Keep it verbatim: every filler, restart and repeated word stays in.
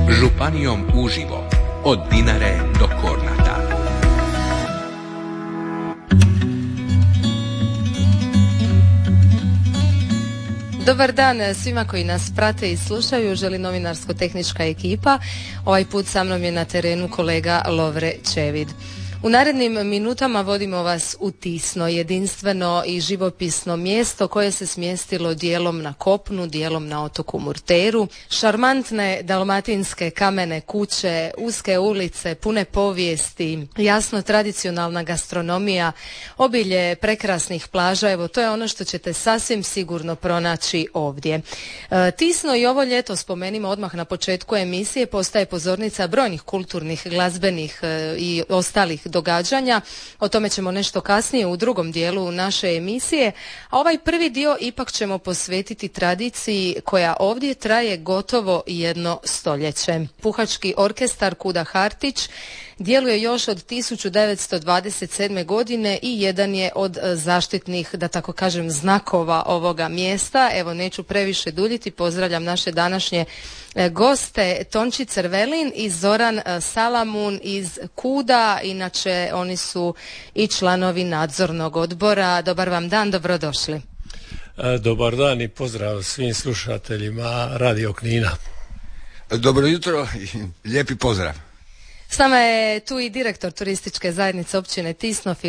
Županijom uživo, od Dinare do Kornata. Dobar dan svima koji nas prate i slušaju, želi novinarsko-tehnička ekipa. Ovaj put sa mnom je na terenu kolega Lovre Čevid. U narednim minutama vodimo vas u Tisno, jedinstveno i živopisno mjesto koje se smjestilo dijelom na kopnu, dijelom na otoku Murteru. Šarmantne dalmatinske kamene kuće, uske ulice, pune povijesti, jasno tradicionalna gastronomija, obilje prekrasnih plaža, evo to je ono što ćete sasvim sigurno pronaći ovdje. E, Tisno i ovo ljeto, spomenimo odmah na početku emisije, postaje pozornica brojnih kulturnih, glazbenih e, i ostalih događanja. O tome ćemo nešto kasnije u drugom dijelu naše emisije, a ovaj prvi dio ipak ćemo posvetiti tradiciji koja ovdje traje gotovo jedno stoljeće. Puhački orkestar Kuda Hartić djeluje još od tisuću devetsto dvadeset sedme. godine i jedan je od zaštitnih, da tako kažem, znakova ovoga mjesta. Evo, neću previše duljiti, pozdravljam naše današnje goste, Tonči Crvelin i Zoran Salamun iz Kuda, inače oni su i članovi nadzornog odbora. Dobar vam dan, dobrodošli. Dobar dan i pozdrav svim slušateljima Radio Knina. Dobro jutro i lijepi pozdrav. S nama je tu i direktor turističke zajednice općine Tisno,